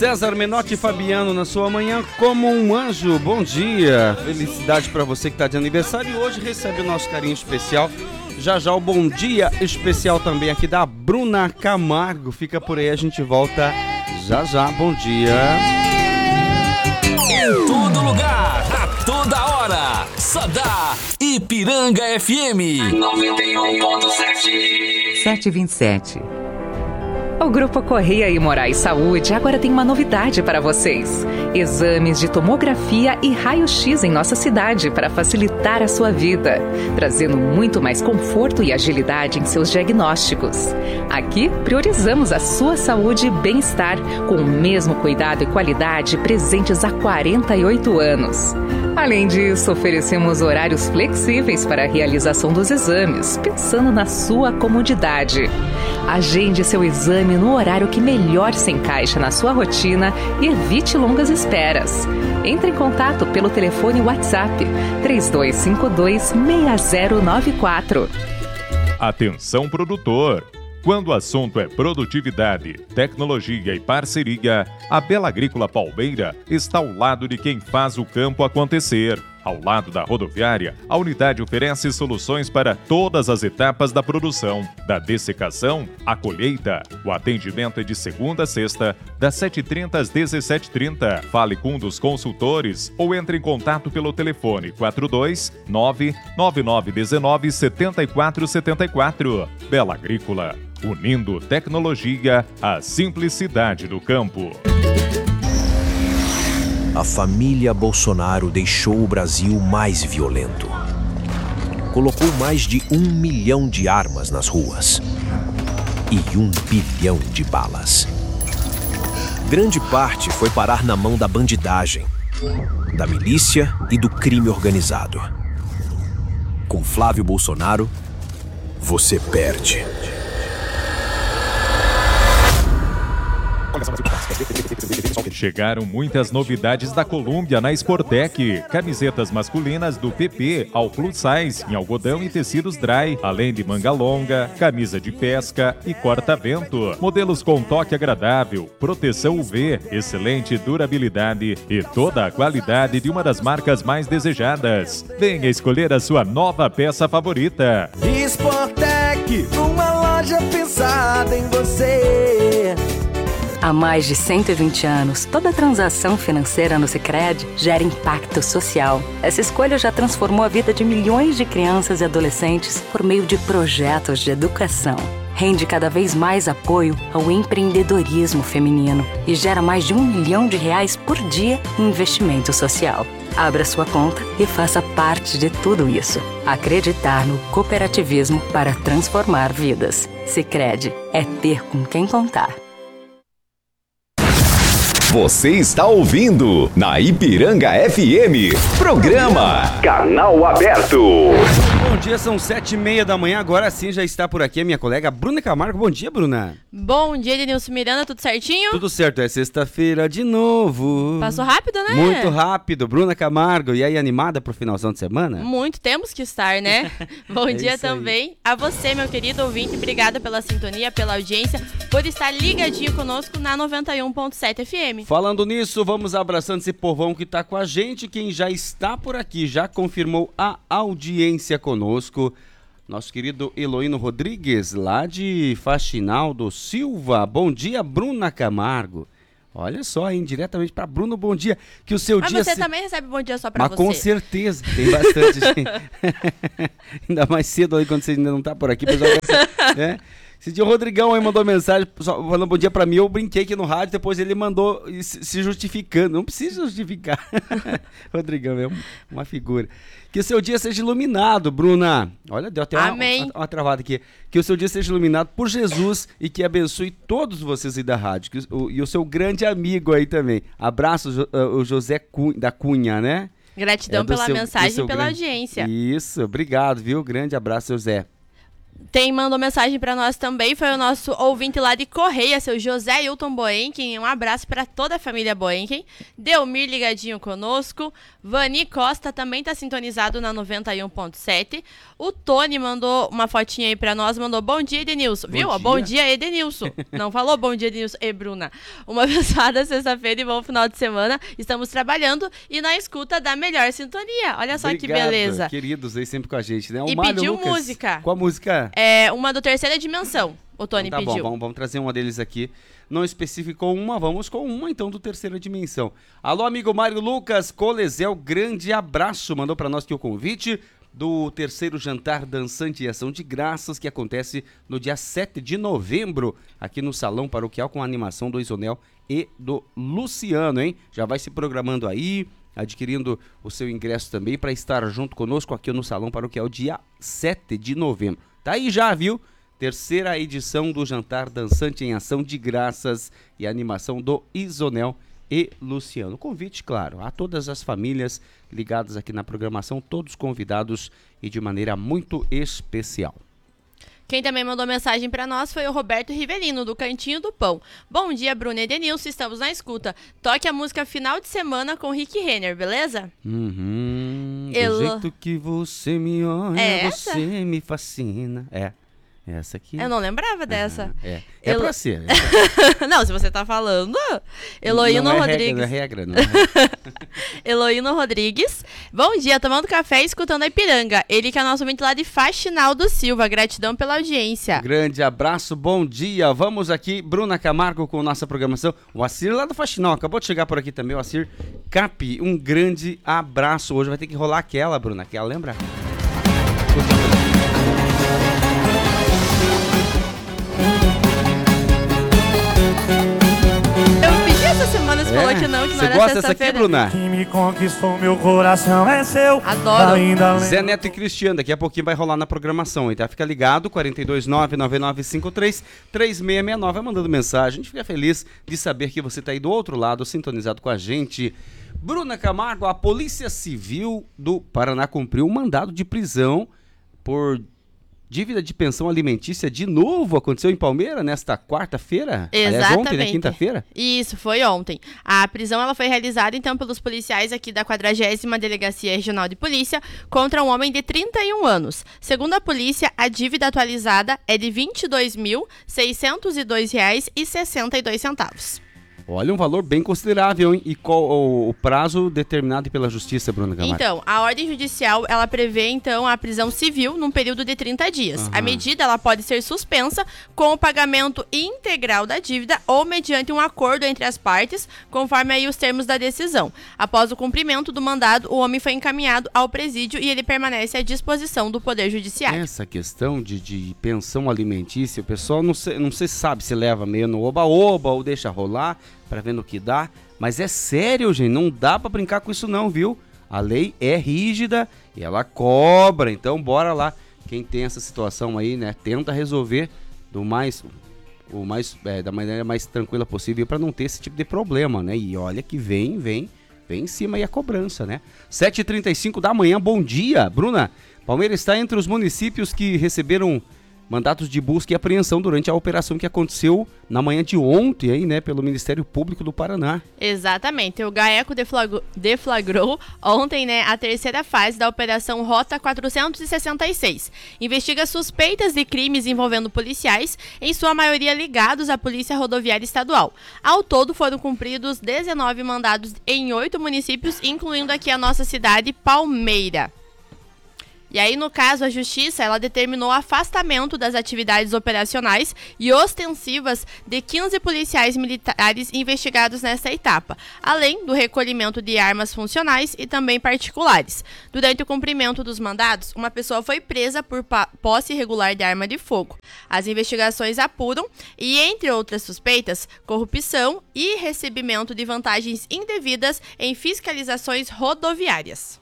César Menotti Fabiano na sua manhã como um anjo. Bom dia, felicidade para você que está de aniversário e hoje recebe o nosso carinho especial. Já já o bom dia especial também aqui da Bruna Camargo. Fica por aí, a gente volta já já. Bom dia. Em todo lugar, a toda hora, só dá Ipiranga FM 91.7. 7h27. O Grupo Correia e Moraes Saúde agora tem uma novidade para vocês. Exames de tomografia e raio-x em nossa cidade para facilitar a sua vida, trazendo muito mais conforto e agilidade em seus diagnósticos. Aqui, priorizamos a sua saúde e bem-estar, com o mesmo cuidado e qualidade presentes há 48 anos. Além disso, oferecemos horários flexíveis para a realização dos exames, pensando na sua comodidade. Agende seu exame no horário que melhor se encaixa na sua rotina e evite longas esperas. Entre em contato pelo telefone WhatsApp 3252-6094. Atenção, produtor! Quando o assunto é produtividade, tecnologia e parceria, a Bela Agrícola Palmeira está ao lado de quem faz o campo acontecer. Ao lado da rodoviária, a unidade oferece soluções para todas as etapas da produção, da dessecação à colheita. O atendimento é de segunda a sexta, das 7h30 às 17h30. Fale com um dos consultores ou entre em contato pelo telefone 429-9919-7474. Bela Agrícola, unindo tecnologia à simplicidade do campo. A família Bolsonaro deixou o Brasil mais violento. Colocou mais de 1 milhão de armas nas ruas e 1 bilhão de balas. Grande parte foi parar na mão da bandidagem, da milícia e do crime organizado. Com Flávio Bolsonaro, você perde. Chegaram muitas novidades da Colômbia na Sportec. Camisetas masculinas do PP ao plus size em algodão e tecidos dry, além de manga longa, camisa de pesca e corta-vento. Modelos com toque agradável, proteção UV, excelente durabilidade e toda a qualidade de uma das marcas mais desejadas. Venha escolher a sua nova peça favorita. Sportec, uma loja pensada em você. Há mais de 120 anos, toda transação financeira no Sicredi gera impacto social. Essa escolha já transformou a vida de milhões de crianças e adolescentes por meio de projetos de educação. Rende cada vez mais apoio ao empreendedorismo feminino e gera mais de R$1 milhão por dia em investimento social. Abra sua conta e faça parte de tudo isso. Acreditar no cooperativismo para transformar vidas. Sicredi é ter com quem contar. Você está ouvindo na Ipiranga FM, programa Canal Aberto. Bom dia, são 7h30 da manhã, agora sim já está por aqui a minha colega Bruna Camargo. Bom dia, Bruna. Bom dia, Denilson Miranda, tudo certinho? Tudo certo, é sexta-feira de novo. Passou rápido, né? Muito rápido. Bruna Camargo, e aí, animada pro finalzão de semana? Muito, temos que estar, né? Bom dia também a você, meu querido ouvinte, obrigada pela sintonia, pela audiência, por estar ligadinho conosco na 91.7 FM. Falando nisso, vamos abraçando esse povão que tá com a gente, quem já está por aqui, já confirmou a audiência conosco. Nosso querido Eloíno Rodrigues, lá de Faxinal do Silva. Bom dia, Bruna Camargo. Olha só, hein, diretamente para Bruno, bom dia. Que o seu dia... Mas você também recebe bom dia só para você. Mas com certeza, tem bastante gente. Ainda mais cedo aí, quando você ainda não tá por aqui, pessoal. Né? Esse dia o Rodrigão aí mandou mensagem falando bom dia pra mim, eu brinquei aqui no rádio, depois ele mandou se justificando. Não precisa justificar. Rodrigão é uma figura. Que o seu dia seja iluminado, Bruna. Olha, deu até uma travada aqui. Que o seu dia seja iluminado por Jesus e que abençoe todos vocês aí da rádio. E o seu grande amigo aí também. Abraço, o José da Cunha, né? Gratidão pela mensagem e pela audiência. Isso, obrigado, viu? Grande abraço, José. Mandou mensagem para nós também, foi o nosso ouvinte lá de Correia, seu José Hilton Boenken. Um abraço para toda a família Boenken. Delmir ligadinho conosco. Vani Costa também tá sintonizado na 91.7. O Tony mandou uma fotinha aí para nós, mandou bom dia, Edenilson. Viu? Bom dia, Edenilson. Não falou bom dia, Edenilson e Bruna. Uma abençoada sexta-feira e bom final de semana. Estamos trabalhando e na escuta da melhor sintonia. Olha só que beleza. Queridos aí sempre com a gente, né? O e Mário pediu Lucas. música. Qual a música? É uma do Terceira Dimensão, o Tony então, tá pediu. Bom, vamos trazer uma deles aqui. Não especificou uma, vamos com uma então do Terceira Dimensão. Alô, amigo Mário Lucas Colezel, grande abraço. Mandou para nós aqui o convite do terceiro jantar dançante e ação de graças que acontece no dia 7 de novembro, aqui no Salão Paroquial, com a animação do Isonel e do Luciano, hein? Já vai se programando aí, adquirindo o seu ingresso também para estar junto conosco aqui no Salão Paroquial, dia 7 de novembro. Tá aí já, viu? Terceira edição do Jantar Dançante em Ação de Graças e animação do Isonel e Luciano. Convite, claro, a todas as famílias ligadas aqui na programação, todos convidados e de maneira muito especial. Quem também mandou mensagem para nós foi o Roberto Rivelino, do Cantinho do Pão. Bom dia, Bruna e Edenilson, estamos na escuta. Toque a música Final de Semana com Rick Renner, beleza? Do jeito que você me olha, você me fascina. Essa aqui. Eu não lembrava dessa. É pra ser. Não, se você tá falando. Eloíno Rodrigues. Não é regra, não. Eloíno Rodrigues. Bom dia, tomando café e escutando a Ipiranga. Ele que é nosso ouvinte lá de Faxinal Silva. Gratidão pela audiência. Grande abraço, bom dia. Vamos aqui, Bruna Camargo com nossa programação. O Assir lá do Faxinal, acabou de chegar por aqui também, o Assir Cap. Um grande abraço. Hoje vai ter que rolar aquela, Bruna, aquela, lembra? Essa semana você falou que não você era gosta dessa aqui, Bruna? Quem me conquistou, meu coração é seu. Adoro. Zé Neto e Cristiano, daqui a pouquinho vai rolar na programação, então fica ligado, 429-9953-3669, vai mandando mensagem, a gente fica feliz de saber que você está aí do outro lado, sintonizado com a gente. Bruna Camargo, a Polícia Civil do Paraná cumpriu um mandado de prisão por dívida de pensão alimentícia de novo. Aconteceu em Palmeira nesta quarta-feira? Exatamente. Aliás, ontem, né? Quinta-feira? Isso, foi ontem. A prisão ela foi realizada, então, pelos policiais aqui da 40ª Delegacia Regional de Polícia contra um homem de 31 anos. Segundo a polícia, a dívida atualizada é de R$ 22.602,62. Olha, um valor bem considerável, hein? E qual o prazo determinado pela Justiça, Bruna Camargo? Então, a ordem judicial, ela prevê, então, a prisão civil num período de 30 dias. A medida, ela pode ser suspensa com o pagamento integral da dívida ou mediante um acordo entre as partes, conforme aí os termos da decisão. Após o cumprimento do mandado, o homem foi encaminhado ao presídio e ele permanece à disposição do Poder Judiciário. Essa questão de pensão alimentícia, o pessoal não se sabe se leva meio no oba-oba ou deixa rolar, para ver no que dá, mas é sério, gente, não dá para brincar com isso não, viu? A lei é rígida e ela cobra, então bora lá. Quem tem essa situação aí, né, tenta resolver da maneira mais tranquila possível para não ter esse tipo de problema, né? E olha que vem em cima aí a cobrança, né? 7h35 da manhã, bom dia, Bruna. Palmeiras está entre os municípios que receberam mandatos de busca e apreensão durante a operação que aconteceu na manhã de ontem aí, né, pelo Ministério Público do Paraná. Exatamente. O GAECO deflagrou ontem, né, a terceira fase da Operação Rota 466. Investiga suspeitas de crimes envolvendo policiais, em sua maioria ligados à Polícia Rodoviária Estadual. Ao todo foram cumpridos 19 mandados em 8 municípios, incluindo aqui a nossa cidade, Palmeira. E aí, no caso, a Justiça, ela determinou o afastamento das atividades operacionais e ostensivas de 15 policiais militares investigados nesta etapa, além do recolhimento de armas funcionais e também particulares. Durante o cumprimento dos mandados, uma pessoa foi presa por posse irregular de arma de fogo. As investigações apuram e, entre outras suspeitas, corrupção e recebimento de vantagens indevidas em fiscalizações rodoviárias.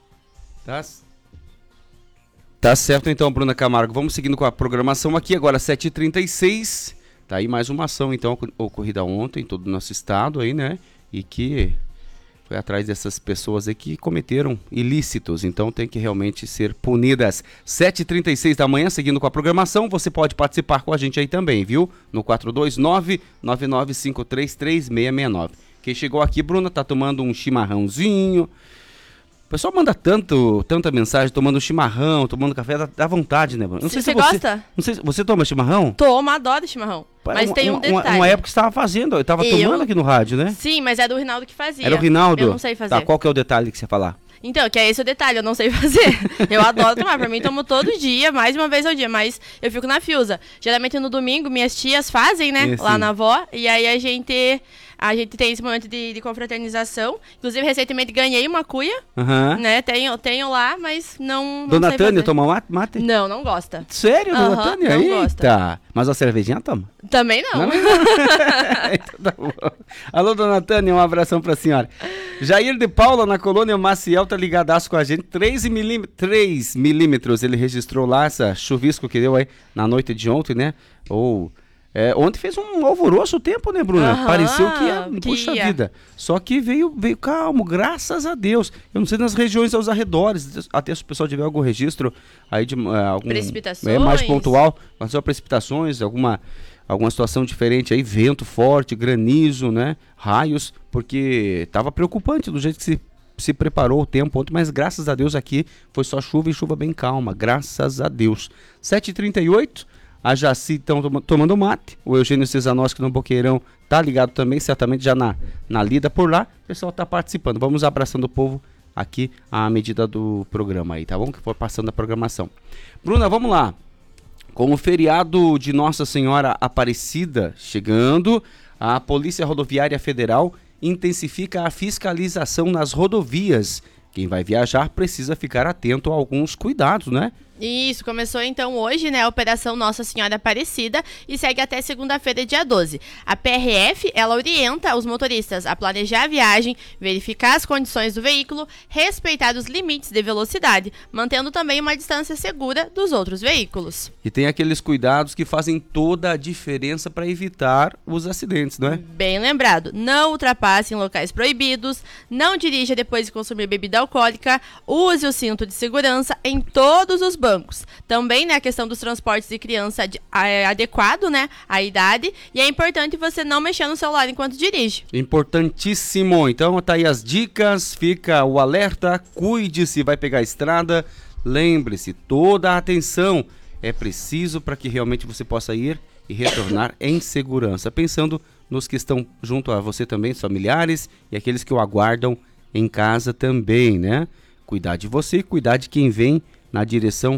Tá certo então, Bruna Camargo. Vamos seguindo com a programação aqui, agora 7h36. Tá aí mais uma ação, então, ocorrida ontem em todo o nosso estado aí, né? E que foi atrás dessas pessoas aí que cometeram ilícitos, então tem que realmente ser punidas. 7h36 da manhã, seguindo com a programação, você pode participar com a gente aí também, viu? No 429-9953-3669. Quem chegou aqui, Bruna, tá tomando um chimarrãozinho. O pessoal manda tanta mensagem, tomando chimarrão, tomando café, dá vontade, né, Bruna? Não sei se você gosta? Não sei, você toma chimarrão? Toma, adoro chimarrão. Mas tem um detalhe. Uma época que você estava fazendo, eu estava tomando aqui no rádio, né? Sim, mas é do Rinaldo que fazia. Era o Rinaldo? Eu não sei fazer. Tá, qual que é o detalhe que você ia falar? Então, que é esse o detalhe, eu não sei fazer. Eu adoro tomar, pra mim tomo todo dia, mais uma vez ao dia, mas eu fico na fiusa. Geralmente no domingo, minhas tias fazem, né, lá na avó, e aí a gente tem esse momento de confraternização. Inclusive, recentemente ganhei uma cuia, né, tenho lá, mas não Dona sei Tânia fazer. toma mate? Não gosta. Sério, Dona Tânia? Não Eita. gosta. Mas a cervejinha toma? Também não. Então tá bom. Alô, Dona Tânia, um abração pra senhora. Jair de Paula, na colônia Maciel, tá ligadaço com a gente. 3 milímetros ele registrou lá, essa chuvisco que deu aí na noite de ontem, né? Ontem fez um alvoroço o tempo, né, Bruna? Pareceu que ia, puxa vida. Só que veio calmo, graças a Deus. Eu não sei nas regiões aos arredores, até se o pessoal tiver algum registro aí de algum precipitações. Mais pontual, mas só precipitações, alguma situação diferente aí, vento forte, granizo, né? Raios, porque estava preocupante do jeito que se preparou o tempo ontem, mas graças a Deus aqui foi só chuva e chuva bem calma, graças a Deus. 7h38, a Jaci estão tomando mate, o Eugênio Cesanoski no Boqueirão tá ligado também, certamente já na lida por lá, o pessoal tá participando, vamos abraçando o povo aqui à medida do programa aí, tá bom? Que for passando a programação. Bruna, vamos lá. Com o feriado de Nossa Senhora Aparecida chegando, a Polícia Rodoviária Federal intensifica a fiscalização nas rodovias. Quem vai viajar precisa ficar atento a alguns cuidados, né? Isso, começou então hoje, né, a Operação Nossa Senhora Aparecida e segue até segunda-feira, dia 12. A PRF, ela orienta os motoristas a planejar a viagem, verificar as condições do veículo, respeitar os limites de velocidade, mantendo também uma distância segura dos outros veículos. E tem aqueles cuidados que fazem toda a diferença para evitar os acidentes, não é? Bem lembrado, não ultrapasse em locais proibidos, não dirija depois de consumir bebida alcoólica, use o cinto de segurança em todos os bancos. Também, né, a questão dos transportes de criança adequado, né, à idade, e é importante você não mexer no celular enquanto dirige. Importantíssimo. Então, tá aí as dicas, fica o alerta, cuide-se, vai pegar a estrada. Lembre-se, toda a atenção é preciso para que realmente você possa ir e retornar em segurança. Pensando nos que estão junto a você também, os familiares e aqueles que o aguardam em casa também, né? Cuidar de você e cuidar de quem vem na direção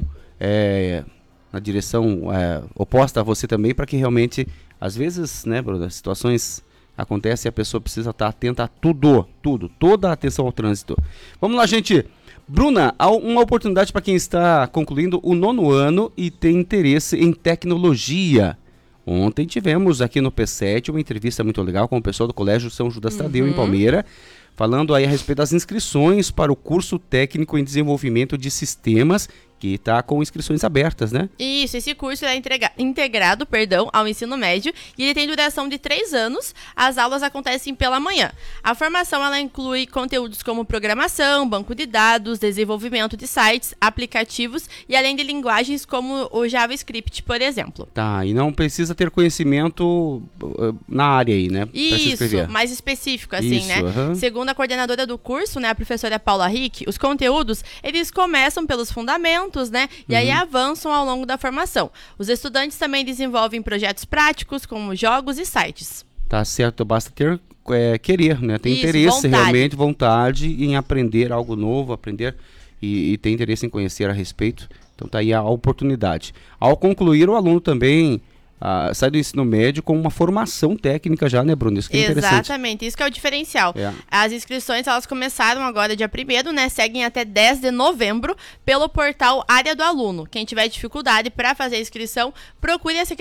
oposta a você também, para que realmente, às vezes, né, Bruno, situações acontecem e a pessoa precisa estar atenta a toda a atenção ao trânsito. Vamos lá, gente. Bruna, há uma oportunidade para quem está concluindo o 9º ano e tem interesse em tecnologia. Ontem tivemos aqui no P7 uma entrevista muito legal com o pessoal do Colégio São Judas Tadeu, em Palmeira, falando aí a respeito das inscrições para o curso técnico em desenvolvimento de sistemas, que está com inscrições abertas, né? Isso, esse curso é integrado ao ensino médio e ele tem duração de 3 anos. As aulas acontecem pela manhã. A formação, ela inclui conteúdos como programação, banco de dados, desenvolvimento de sites, aplicativos e além de linguagens como o JavaScript, por exemplo. Tá, e não precisa ter conhecimento na área aí, né? Isso, mais específico assim, né? Segundo a coordenadora do curso, né, a professora Paula Rick, os conteúdos, eles começam pelos fundamentos, né? E aí avançam ao longo da formação. Os estudantes também desenvolvem projetos práticos, como jogos e sites. Tá certo, basta ter querer, né? Tem interesse, realmente, vontade em aprender algo novo, aprender e ter interesse em conhecer a respeito. Então tá aí a oportunidade. Ao concluir, o aluno também sai do ensino médio com uma formação técnica já, né, Bruno? Isso que é interessante. Exatamente, isso que é o diferencial. As inscrições, elas começaram agora dia 1º, né, seguem até 10 de novembro pelo portal Área do Aluno. Quem tiver dificuldade para fazer a inscrição, procure a